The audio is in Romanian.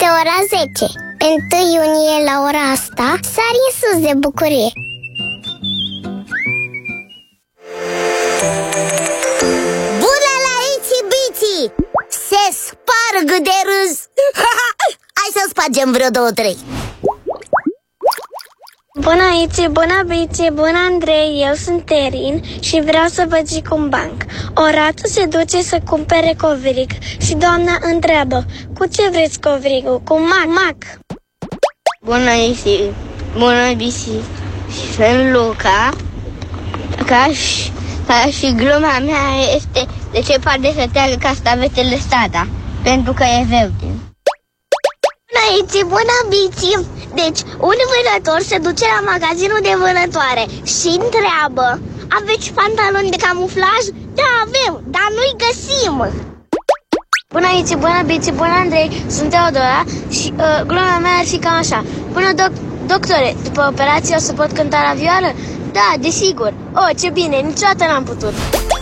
ora 10. 1 iunie la ora asta sari în sus de bucurie. Bună la Itsy-Bitsy! Se sparg de râs. Hai să spargem vreo 2-3. Bună Itsy, bună Bitsy, bună Andrei, eu sunt Erin și vreau să vă zic un banc. O rată se duce să cumpere covrig și doamna întreabă: cu ce vreți covrigul? Cu mac. Bună Itsy, bună Bitsy, sunt Luca. Ca și gluma mea este: de ce poate să teagă castavetele strada? Pentru că e verde. Bună Itsy, bună Bitsy. Deci, un vânător se duce la magazinul de vânătoare și întreabă: aveți pantaloni de camuflaj? Da, avem, dar nu-i găsim. Bună Itsy, bună Bitsy, bună Andrei, sunt Teodora și gluma mea ar fi cam așa: bună doctore, după operație o să pot cânta la vioară? Da, desigur. Oh, ce bine, niciodată n-am putut.